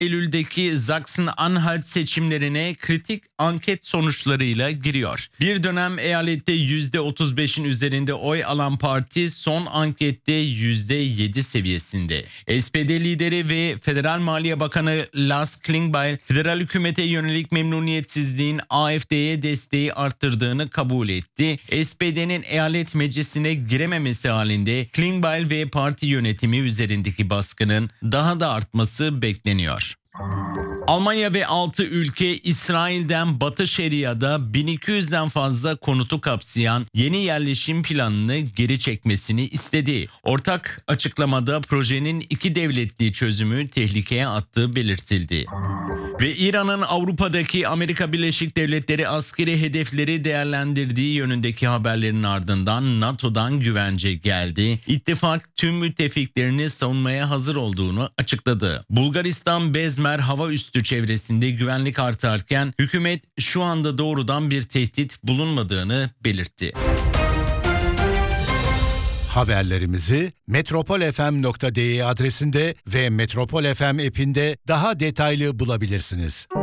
Eylül'deki Sachsen-Anhalt seçimlerine kritik anket sonuçlarıyla giriyor. Bir dönem eyalette %35'in üzerinde oy alan parti son ankette %7 seviyesinde. SPD lideri ve Federal Maliye Bakanı Lars Klingbeil, federal hükümete yönelik memnuniyetsizliğin AfD'ye desteği arttırdığını kabul etti. SPD'nin eyalet meclisine girememesi halinde Klingbeil ve parti yönetimi üzerindeki baskının daha da artması bekleniyor. Almanya ve 6 ülke İsrail'den Batı Şeria'da 1200'den fazla konutu kapsayan yeni yerleşim planını geri çekmesini istedi. Ortak açıklamada projenin iki devletli çözümü tehlikeye attığı belirtildi. Ve İran'ın Avrupa'daki Amerika Birleşik Devletleri askeri hedefleri değerlendirdiği yönündeki haberlerin ardından NATO'dan güvence geldi. İttifak tüm müttefiklerini savunmaya hazır olduğunu açıkladı. Bulgaristan Bezmer hava üssü çevresinde güvenlik artarken hükümet şu anda doğrudan bir tehdit bulunmadığını belirtti. Haberlerimizi metropolfm.de adresinde ve Metropol FM app'inde daha detaylı bulabilirsiniz.